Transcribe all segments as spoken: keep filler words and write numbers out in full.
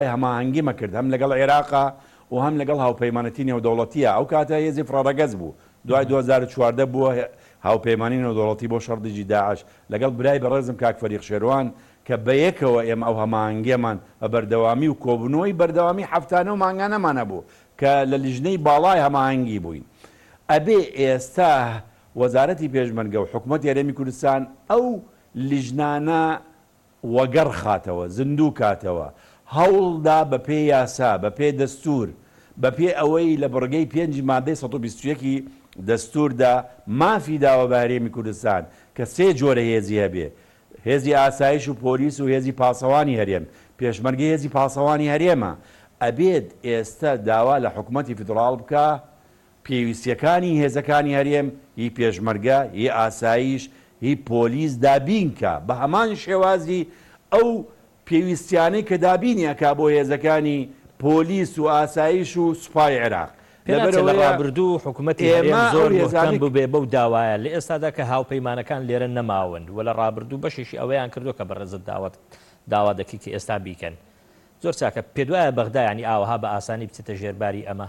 هەماهەنگیمە کرد هەم لەگەڵ عێراقا و هەم لەگەڵ هاوپەیمانەتی نێودەوڵەتیە ئەو کاتە هێزی فڕەڕەگەز بوو دوای دوو هەزار و چواردە بووە هاوپەیمانی نێودەوڵەتی بۆ شەڕدیجی داعش لەگەڵ برای بەڕێزم کاک فەریق شێروان کە بەیەکەوە ئێمە ئەو هەماهەنگیەمان بە بەردەوامی و کۆبنەوەی بەردەوامی هەفتانە و مانگانەمانە بوو کە لە لیژنەی باڵای هەماهەنگی بووین. ئەبێ ئێستا وەزارەتی پێشمەرگە و حکوومەتی هەرێمی کوردستان ئەو لیژنانە وەگەڕ خاتەوە زندوو کاتەوە هەوڵدا بە پێ یاسا بە پێ دەستور بە پێ ئەوەی لە بڕگەی پێنجی مادەی سەد و بیست و یەکی دەستوردا مافی داوە بە هەرێمی کوردستان کە سێ جۆرە هێزی هەبێ هێزی ئاسایش و پۆلیس و هێزی پاسەوانی هەرێم پێشمەرگەی هێزی پاسەوانی هەرێمە ئەبێت ئێستا داوا لە حکوومەتی فیدراڵ بکە پێویستیەکانی هێزەکانی هەرێم هی پێشمەرگە هی ئاسایش هی پۆلیس دابینکە بە هەمان شێوازی ئەو پێویستیانەی کە دابینیەکا بۆ هێزەکانی پۆلیس و ئاسایش و سوپای عێراق لە ڕابردوو حکوومەتی هەرێم زۆر مهتەم بووبێ بەو داوایە لە ئێستادا کە هاوپەیمانەکان لێرە نەماون و لە ڕابردوو بەشێکی ئەوەیان کردو کە بەڕێزت داوت داوا دەکەی کە ئێستا بیکەن زۆر چاکە پێ دوایە بەغدا ینی ئاوەها بە ئاسانی بچێتە ژێرباری ئەمە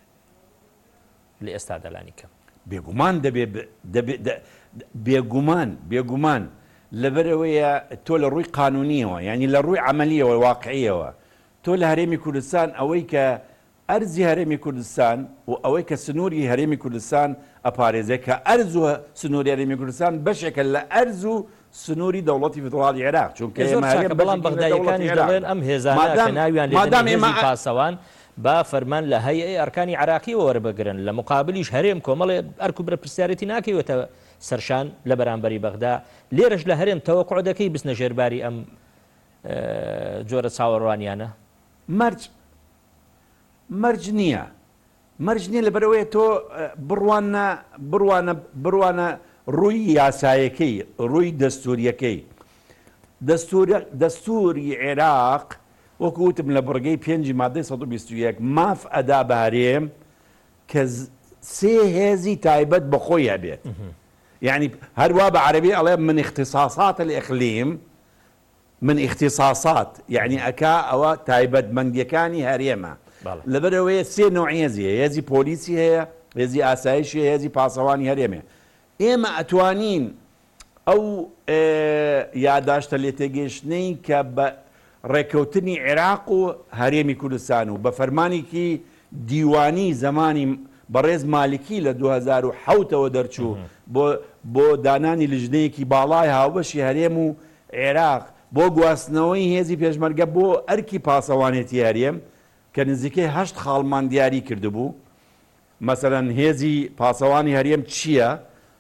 لە ئێستا دەلانی کەم بێگومان دەبێت بێگومان بێگومان لەبەرەوەیە تۆ لە ڕووی قانونیەوە ینی لە ڕووی عملیەوە واقعیەوە تۆ لە هەرێمی کوردستان ئەوەی کە ئەرزی هەرێمی کوردستان و ئەوەی کە سنووری هەرێمی کوردستان ئەپارێزێت کە ئەرز و سنووری هەرێمی کوردستان بەشێکە لە ئەرز و سنووری دەوڵەتی فیدراڵی عێراق چونکە بەڵام بەغداییەکانیش دەڵێن ئەم هێزانە کە ناویان لێ پاسەوان با فەرمان لە هەیئەی ئەرکانی عراقیەوە وەربگرن لە مقابلیش هەرێم کۆمەڵێ ئەرک و بەرپرسیارەتی ناکەوێتە سەرشان لە بەرامبەری بەغدا لێرەش لە هەرێم تەوەقوع دەکەی بستنە ژێرباری ئەم جۆرە چاوەڕوانیانە مەرج مەرج نییە مەرج نییە لەبەرەوەی تۆ بڕوانە بڕوانە بڕوانە ڕووی یاسایەکەی ڕووی دەستوریەکەی دەستوری عێراق وەکوتم لە بڕگەی پێنجی مادەی سەد و بیست و یەک ماف ئەدا بە هەرێم کە سێ هێزی تایبەت بەخۆی هەبێت يعني هەروە بە عەرەبی ئەڵێ من اختصاصات الإقليم من اختصاصات يعني ئەکا ئەوە تایبەتمەندیەکانی هەرێمە لەبەرەوەی سێ نوع هێزی هەیە هێزی پۆلیسی هەیە هێزی ئاسایشی هەیە هێزی پاسەوانی هەرێمێ ئێمە ئەتوانین ئەو یاداشتە لێتێگەیشتنەی کە بە ڕێکەوتنی عێراق و هەرێمی کوردستان و بە فەرمانێکی دیوانی زمانی بەڕێز مالیکی لە دوو هەزار و حەوتەوە دەرچوو بۆ دانانی لیژنەیەکی باڵای هاوبەشی هەرێم و عێراق بۆ گواستنەوەی هێزی پێشمەرگە بۆ ئەرکی پاسەوانێتی هەرێم کە نزیکەی هەشت خاڵمان دیاری کردبوو مەسەرەن هێزی پاسەوانی هەرێم چییە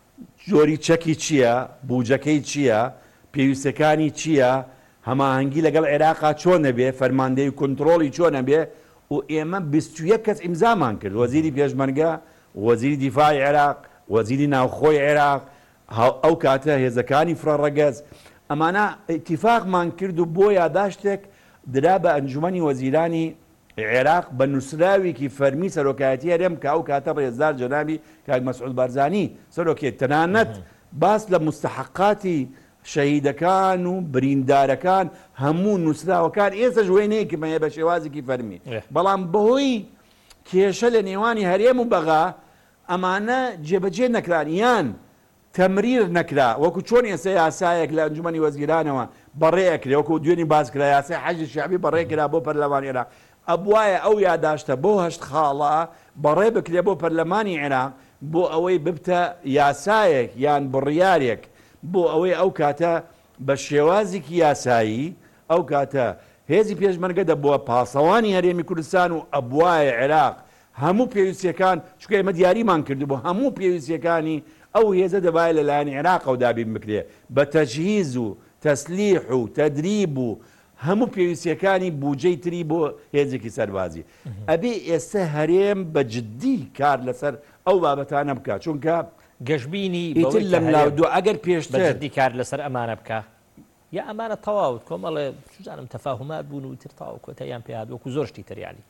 جۆری چەکی چییە بوجەکەی چییە پێویستەکانی چییە هەماهەنگی لەگەڵ عێراقا چۆنە بێ فەرماندەی و کۆنتڕۆڵی چۆنە بێ و ئێمە بیست و یەک کەس ئیمزامان کرد وەزیری پێشمەرگە وەزیری دیفاعی عێراق وەزیری ناوخۆی عێراق ئەو کاتە هێزەکانی فڕەڕەگەز ئەمانە ئیتیفاقمان کرد و بۆ یاداشتێک درا بە ئەنجومەنی وەزیرانی عێراق بە نووسراوێکی فەرمی سەرۆکایەتی هەرێم کە ئەو کاتە ڕێزدار جەنابی کاک مەسعود بارزانی سەرۆکێت تەنانەت باس لە مستحقاتی شەهیدەکان و بریندارەکان هەموو نووسراوەکان ئێستا وێنەیەکمەیە بە شێوازێکی فەرمی بەڵام بەهۆی کێشە لە نێوانی هەرێم و بەغا ئەمانە جێبەجێ نەکران یان تەمریر نەکرا وەکو چۆن ئێستا یاسایەک لە ئەنجومەنی وەزیرانەوە بەڕێەکرێ وەکو دوێنی باسکرا یاسای حەجی شیعبی بەڕێکرا بۆ پەرلەمانی عێراق ئەبوایە ئەو یاداشتە بۆ هەشت خاڵە بەڕێ بکرێ بۆ پەرلەمانی عێراق بۆ ئەوەی ببتە یاسایەک یان بڕیارێک بۆ ئەوەی ئەو کاتە بە شێوازێکی یاسایی ئەو کاتە هێزی پێشمەرگە دەبووە پاسەوانی هەرێمی کوردستان و ئەبوایە عێراق هەموو پێویستیەکان چونکە ئێمە دیاریمان کردبوو هەموو پێویستیەکانی ئەو هێزە دەبایە لەلایەنی عێراقەوە دابین بکرێ بە تەجهیز و تەسلیح و تەدریب و هەموو پێویستیەکانی بوجەی تری بۆ هێزێکی سەربازی ئەبێ ئێستا هەرێم بە جددی کار لەسەر ئەو بابەتانە بکە چونکە گەشتبینی لەم لاودۆ ئەگەر پێشتر جددی کار لەسەر ئەمانە بکە یا ئەمانە تەواوت کۆمەڵێ سوزانم تەفاهمات بوون و تر تەواو کۆتەیان پێ هات وەکو زۆر شتی تریانی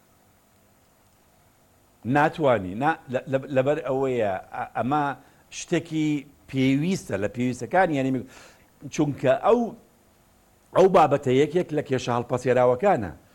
ناتوانی لەبەر ئەوەیە ئەمە شتێکی پێویستە لە پێویستەکان یعنی چونکە ئەو ئەو بابەتە یەکێک لە کێشە هەڵپەسێراوەکانە